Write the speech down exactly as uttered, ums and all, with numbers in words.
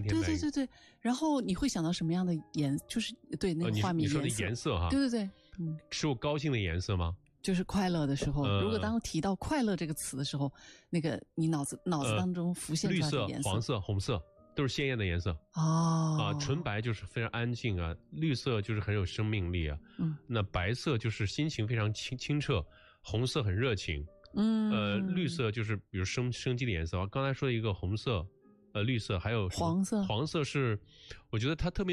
天白云。 对对对对，然后你会想到什么样的颜？就是对那个画面呃、你, 你说的颜色， 颜色哈， 对对对，嗯， 是我高兴的颜色吗？ 就是快乐的时候。 呃、 如果当提到快乐这个词的时候，那个你脑子脑子当中浮现出来的颜色， 绿色、黄色、红色都是鲜艳的颜色。 哦， 啊，纯白就是非常安静啊，绿色就是很有生命力啊， 嗯， 那白色就是心情非常清清澈，红色很热情， 嗯， 呃，绿色就是比如生生机的颜色。刚才说的一个红色，呃，绿色，还有黄色， 黄色是，我觉得它特别